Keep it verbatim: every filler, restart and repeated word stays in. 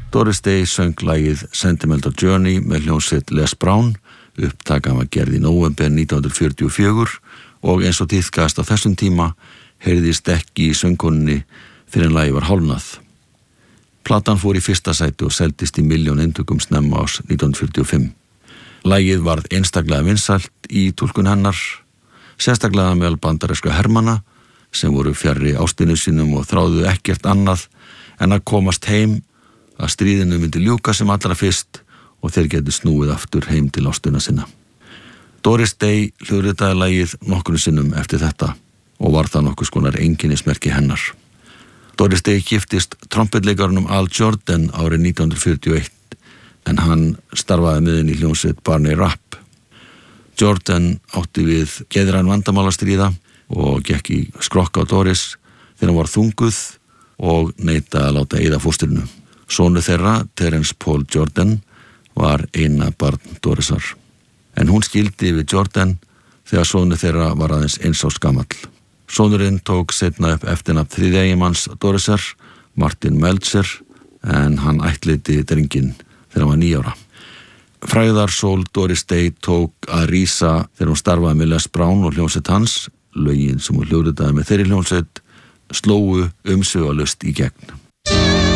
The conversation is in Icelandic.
Doris Day söng lagið Sentimental Journey með hljómsveit Les Brown. Upptakan var gerð í nóvember nítján hundruð fjörutíu og fjögur og eins og tíðkast á þessum tíma heyrðist ekki í söngkonunni fyrir en lagið var hálfnað. Platan fór í fyrsta sæti og seldist í milljón eintökum snemma ás nítján hundruð fjörutíu og fimm. Lagið varð einstaklega vinsælt í túlkun hennar, sérstaklega meðal bandarískra hermanna sem voru fjarri ástinni sínum og þráðu ekkert annað en að komast heim, að stríðinu myndi ljúka sem allra fyrst og þeir geti snúið aftur heim til ástina sinna. Doris Day hljóðritaði lagið nokkrum sinnum eftir þetta og var það nokkurs konar einkennismerki hennar. Doris Day giftist trompetleikarunum Al Jordan árið nítján hundruð fjörutíu og eitt en hann starfaði með henni í hljómsveit Barney Rapp. Jordan átti við geðræn vandamál að stríða og gekk í skrokk á Doris þegar hann var þunguð og neitaði að láta eyða fóstrinu. Sonur þeirra, Terence Paul Jordan, var eina barn Dorisar. En hún skildi við Jordan þegar sonur þeirra var aðeins eins árs gamall. Sonurinn tók seinna upp eftirnafn þriðja eiginmanns Dorisar, Martin Meltzer, en hann ættleiddi drenginn þegar hann var níu ára. Frægðarsól Doris Day tók að rísa þegar hún starfaði með Les Brown og hljómsveit hans. Lögin sem hún hljóðritaði með þeirri hljómsveit slógu umsvifalaust í gegn.